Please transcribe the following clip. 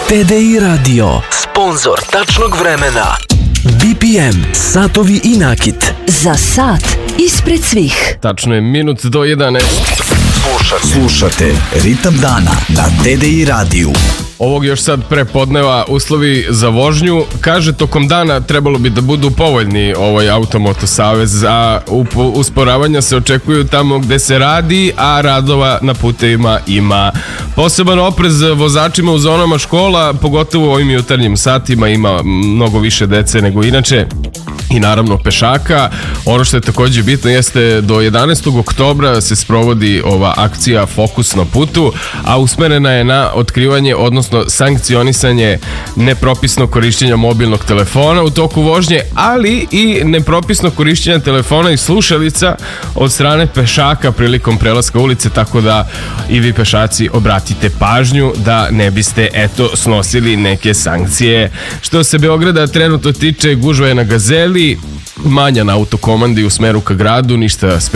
TDI Radio, sponzor tačnog vremena. BPM, satovi i nakit. Za sat ispred svih. Tačno je minut do 11. Slušate Ritam dana na TDI radiju. Ovog još sad prepodneva uslovi za vožnju. Kaže, tokom dana trebalo bi da budu povoljni Automoto savez, a usporavanja se očekuju tamo gde se radi, a radova na putevima ima. Poseban oprez vozačima u zonama škola, pogotovo u ovim jutarnjim satima, ima mnogo više dece nego inače. I naravno pešaka. Ono što je također bitno jeste do 11. oktobra se sprovodi ova akcija Fokus na putu, a usmerena je na otkrivanje, odnosno sankcionisanje nepropisnog korišćenja mobilnog telefona u toku vožnje, ali i nepropisnog korišćenja telefona i slušalica od strane pešaka prilikom prelaska ulice, tako da i vi pešaci obratite pažnju da ne biste snosili neke sankcije. Što se Beograda trenutno tiče, gužva je na Gazeli, manja na autokomandi u smeru ka gradu, ništa